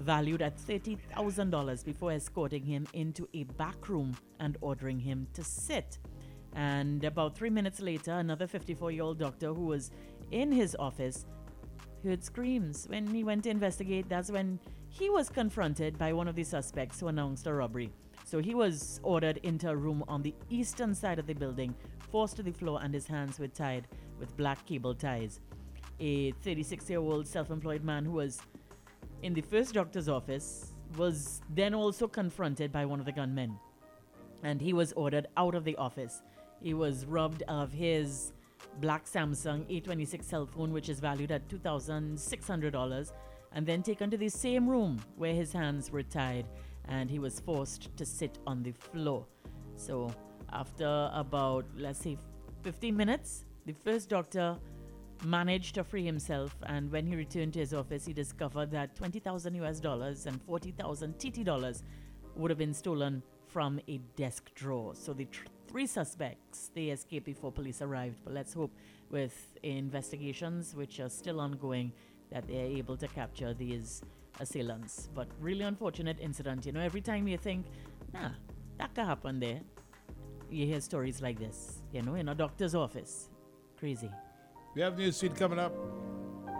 valued at $30,000 before escorting him into a back room and ordering him to sit. And about 3 minutes later, another 54-year-old doctor who was in his office heard screams. When he went to investigate, that's when he was confronted by one of the suspects who announced a robbery. So he was ordered into a room on the eastern side of the building, forced to the floor, and his hands were tied with black cable ties. A 36-year-old self-employed man who was in the first doctor's office was then also confronted by one of the gunmen, and he was ordered out of the office. He was robbed of his black Samsung A26 cell phone, which is valued at $2,600, and then taken to the same room where his hands were tied and he was forced to sit on the floor. So after about, let's say, 15 minutes, the first doctor managed to free himself, and when he returned to his office, he discovered that 20,000 US dollars and 40,000 TT dollars would have been stolen from a desk drawer. So the three suspects, they escaped before police arrived, but let's hope with investigations which are still ongoing that they're able to capture these assailants. But really unfortunate incident. You know, every time you think, that could happen there, you hear stories like this, you know, in a doctor's office. Crazy. We have news feed coming up.